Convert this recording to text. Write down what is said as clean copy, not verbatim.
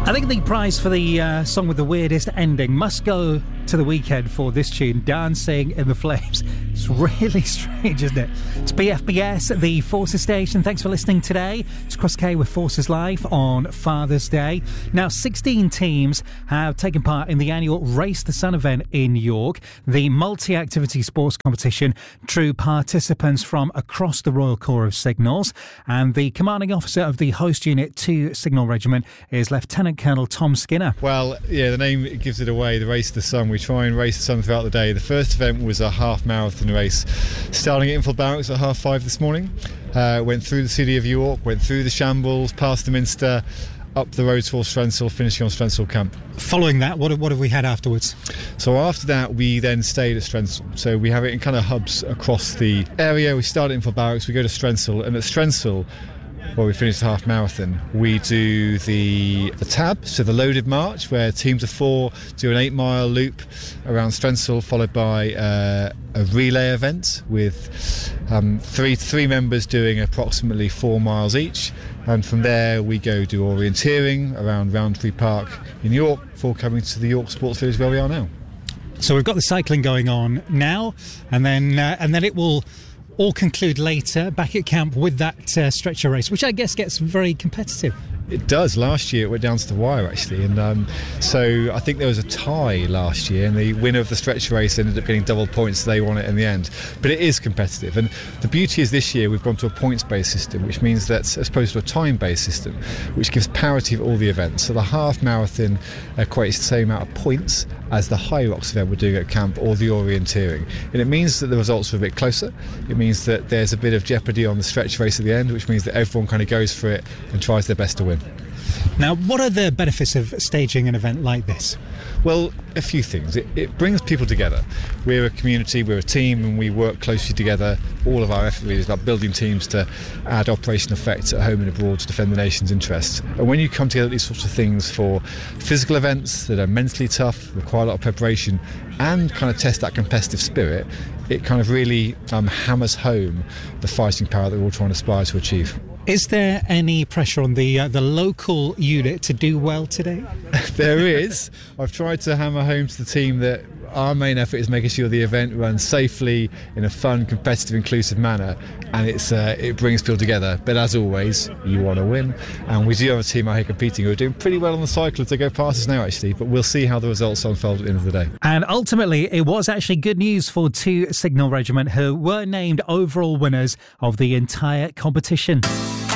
I think the prize for the song with the weirdest ending must go to The Weeknd for this tune, Dancing in the Flames. It's really strange, isn't it? It's BFBS, the Forces station. Thanks for listening today. It's Cross K with Forces Live on Father's Day. Now, 16 teams have taken part in the annual Race the Sun event in York. The multi-activity sports competition drew participants from across the Royal Corps of Signals, and the commanding officer of the host unit 2 Signal Regiment is Lieutenant Colonel Tom Skinner. Well, yeah, the name gives it away, the Race the Sun. We try and race the sun throughout the day. The first event was a half marathon race, starting at Infield Barracks at 5:30 this morning. Went through the city of York, went through the Shambles, past the Minster, up the road towards Strensall, finishing on Strensall Camp. Following that, what have we had afterwards? So after that, we then stayed at Strensall. So we have it in kind of hubs across the area. We start at Infield Barracks, we go to Strensall, and at Strensall, where we finish the half marathon, we do the tab, so the loaded march, where teams of 4 do an 8-mile loop around Strensall, followed by a relay event with three members doing approximately 4 miles each. And from there we go do orienteering around Roundtree Park in York before coming to the York Sports Village where we are now. So we've got the cycling going on now, and then it will all conclude later back at camp with that stretcher race, which I guess gets very competitive. It does. Last year it went down to the wire, actually, and so I think there was a tie last year, and the winner of the stretcher race ended up getting double points, so they won it in the end. But it is competitive, and the beauty is this year we've gone to a points-based system, which means that as opposed to a time-based system, which gives parity of all the events. So the half marathon equates the same amount of points as the High Rocks event we're doing at camp, or the orienteering, and it means that the results are a bit closer. It means that there's a bit of jeopardy on the stretch race at the end, which means that everyone kind of goes for it and tries their best to win. Now, what are the benefits of staging an event like this? Well, a few things. It brings people together. We're a community, we're a team, and we work closely together. All of our effort really is about building teams to add operational effects at home and abroad to defend the nation's interests. And when you come together these sorts of things for physical events that are mentally tough, require a lot of preparation, and kind of test that competitive spirit, it kind of really hammers home the fighting power that we're all trying to aspire to achieve. Is there any pressure on the local unit to do well today? There is. I've tried to hammer home to the team that our main effort is making sure the event runs safely in a fun, competitive, inclusive manner, and it brings people together. But as always, you want to win, and we do have a team out here competing who are doing pretty well on the cycle to go past us now, actually, but we'll see how the results unfold at the end of the day. And ultimately, it was actually good news for 2 Signal Regiment, who were named overall winners of the entire competition.